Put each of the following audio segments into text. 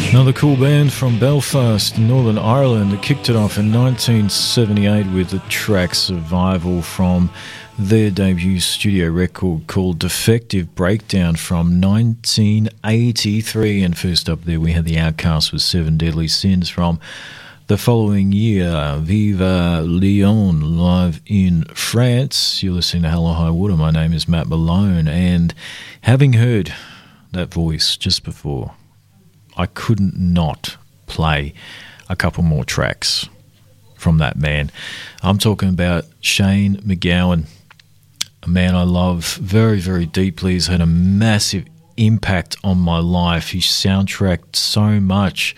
Another cool band from Belfast, Northern Ireland, that kicked it off in 1978 with the track Survival from their debut studio record called Defective Breakdown from 1983. And first up there we had The Outcast with Seven Deadly Sins from the following year. Viva Lyon, live in France. You're listening to Hello High Water. My name is Matt Malone, and having heard that voice just before, I couldn't not play a couple more tracks from that man. I'm talking about Shane MacGowan, a man I love very, very deeply. He's had a massive impact on my life. He soundtracked so much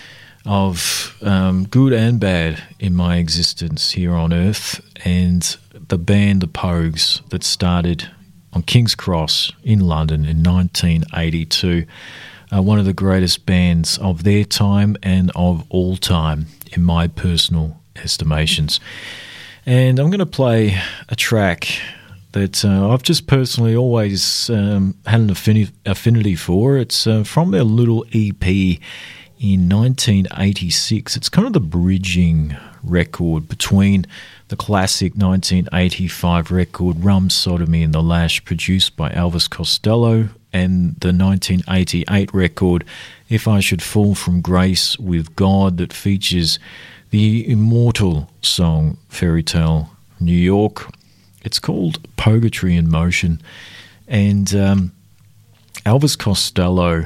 of good and bad in my existence here on Earth. And the band The Pogues that started on King's Cross in London in 1982, one of the greatest bands of their time and of all time, in my personal estimations. And I'm going to play a track that I've just personally always had an affinity for. It's from their little EP in 1986. It's kind of the bridging record between the classic 1985 record Rum Sodomy and the Lash, produced by Elvis Costello, and the 1988 record If I Should Fall From Grace with God, that features the immortal song Fairy Tale New York. It's called Poetry in Motion. And Elvis Costello,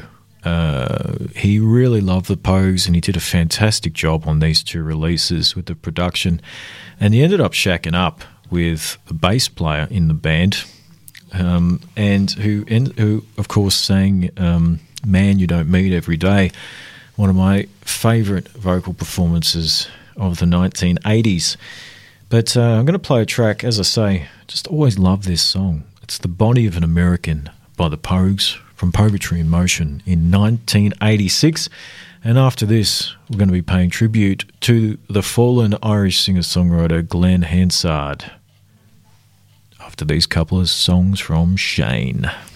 he really loved the Pogues, and he did a fantastic job on these two releases with the production. And he ended up shacking up with the bass player in the band, and who of course sang Man You Don't Meet Every Day, one of my favourite vocal performances of the 1980s. But I'm going to play a track, as I say, just always love this song. It's The Body of an American by the Pogues from Poetry in Motion in 1986. And after this, we're going to be paying tribute to the fallen Irish singer-songwriter Glenn Hansard, after these couple of songs from Shane.